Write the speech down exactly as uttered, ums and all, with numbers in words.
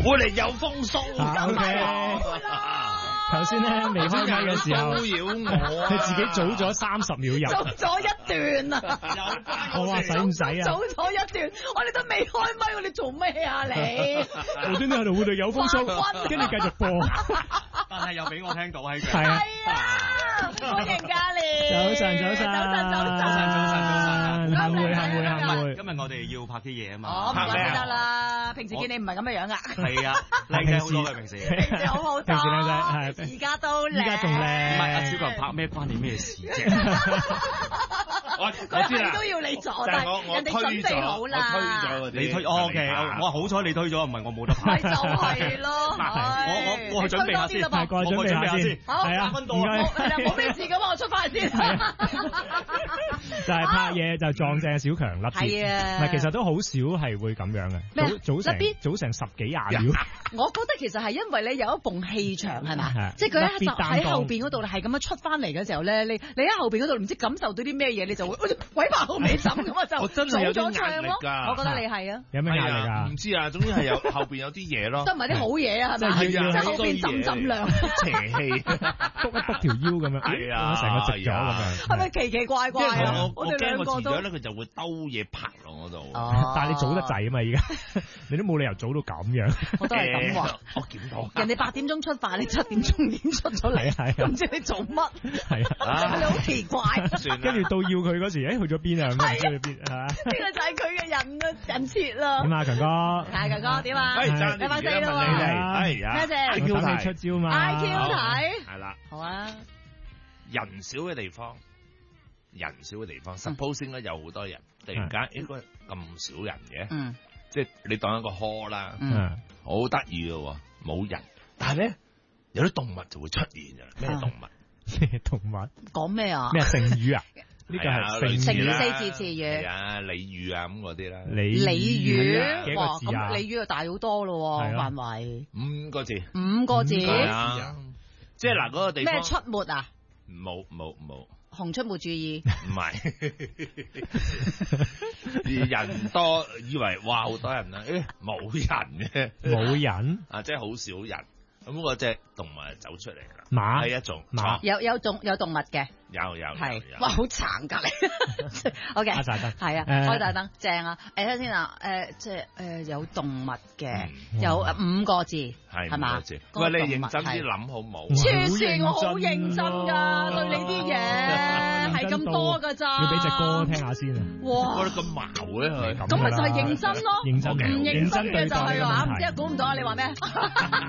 活力有風騷。 O K。頭先咧未開麥嘅時候， 騷擾我， 你自己早咗三十秒入， 早咗一段啊！ 我話使唔使啊？ 早咗一段，我哋都未開麥，我哋做咩啊你？ 無端端喺度活力有風騷，跟住繼續播， 但係又俾我聽到喺度。 係啊， 歡迎嘉蓮。 早晨，早晨， 早晨，早晨， 早晨，早晨，早晨。 幸會，幸會，幸會。 今日我哋要拍啲嘢啊嘛。 哦，唔怪之得啦，平時見你唔係咁嘅樣噶。 係啊，靚仔好多嘅平時。 平時好好多。 平時靚仔係。 而家都靚。 而家仲靚。 唔係阿小強拍咩關你咩事啫？ 我我知啦， 都要你坐低， 我我人哋準備好啦。 我推咗嗰啲， 你推，O K，我好彩你推咗，唔係我冇得拍。 咪就係咯， 我我我去準備下先， 係過去準備下先。 好， 係啊， 唔該，冇咩事咁啊，我出翻嚟先。 就係拍嘢就撞正小強粒啲， 係啊， 唔係其實都好少係會咁樣嘅，早早成早成十幾廿秒。 我覺得其實係因為咧有一埲氣場係咪？即係佢喺喺後邊嗰度係咁樣出翻嚟嘅時候咧，你你喺後邊嗰度唔知感受到啲咩嘢，你就會鬼拍後尾枕咁啊，就我真係有啲壓力㗎。 我覺得你係啊， 有咩壓力啊？ 唔知啊，總之係有後邊有啲嘢咯， 都唔係啲好嘢啊，係咪？即係後邊浸浸涼， 邪氣， 篤一篤條腰咁樣， 係啊， 成個直咗咁樣。 係咪奇奇怪怪啊？ 我我哋兩個都， 遲咗咧，佢就會兜嘢拍落我度。 但係你早得滯啊嘛，而家你都冇理由早到咁樣。 我都係咁話。 我檢討。 人哋八點鐘出發，你七點鐘已經出咗嚟， 係唔知你做乜？ 係啊， 你好奇怪。 跟住到要佢嗰時，誒去咗邊啊？唔知去邊係嘛？ 呢個就係佢嘅人嘅人設啦。 點啊，強哥？ 係強哥點啊？ 係你翻四啦喎。係啊。 咩啫 ？I Q 題出招嘛 ？I Q 題。 係啦。 好啊。 人少嘅地方，人少嘅地方 ，suppose 應該有好多人，突然間應該咁少人嘅。 嗯。 即係你當一個 hall 啦。 嗯。 好得意嘅，冇人，但係咧有啲動物就會出現嘅。咩動物？ 咩動物？ 講咩啊？ 咩成語啊？呢個係成成語語啦。 四字詞語。 係啊，鯉魚啊咁嗰啲啦。 鯉鯉魚，哇！ 咁咁鯉魚就大好多咯，範圍。 五個字。 五個字。 係啊。即係嗱，嗰個地方。 咩出沒啊？ 冇冇冇。 熊出沒注意。 唔係。人多，以為哇好多人啦，誒冇人嘅。 冇人。 啊，即係好少人。咁嗰隻動物就走出嚟啦， 馬係一種馬， 有有動有動物嘅， 有有係，哇好殘㗎你，OK， 開大燈， 係啊，開大燈，正啊，誒睇先啊，誒即係誒有動物嘅，有五個字，係係嘛？ 喂，你認真啲諗好冇？ 黐線，我好認真㗎，對你啲嘢係咁多㗎咋？ 要俾隻歌聽下先啊！ 哇， 我哋咁矛嘅佢， 咁咪就係認真咯， 認真唔認真嘅就係話唔知估唔到啊！你話咩？